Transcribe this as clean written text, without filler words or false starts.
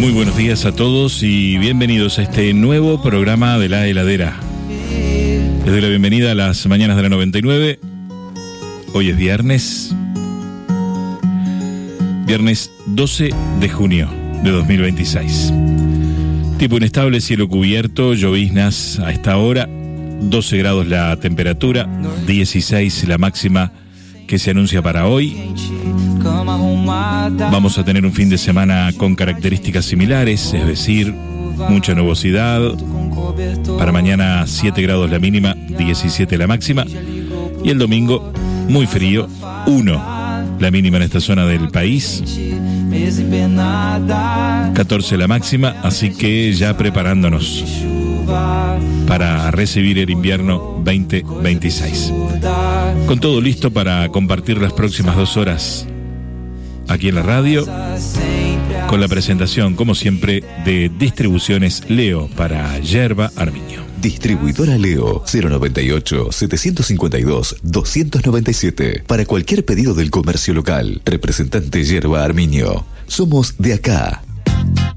Muy buenos días a todos y bienvenidos a este nuevo programa de La Heladera. Les doy la bienvenida a las mañanas de la 99. Hoy es viernes 12 de junio de 2026. Tiempo inestable, cielo cubierto, lloviznas a esta hora, 12 grados la temperatura, 16 la máxima que se anuncia para hoy. Vamos a tener un fin de semana con características similares, es decir, mucha nubosidad. Para mañana 7 grados la mínima, 17 la máxima. Y el domingo muy frío, 1 la mínima en esta zona del país, 14 la máxima, así que ya preparándonos para recibir el invierno 2026. Con todo listo para compartir las próximas 2 horas aquí en la radio, con la presentación, como siempre, de Distribuciones Leo para Yerba Armiño. Distribuidora Leo, 098-752-297. Para cualquier pedido del comercio local. Representante Yerba Armiño. Somos de acá.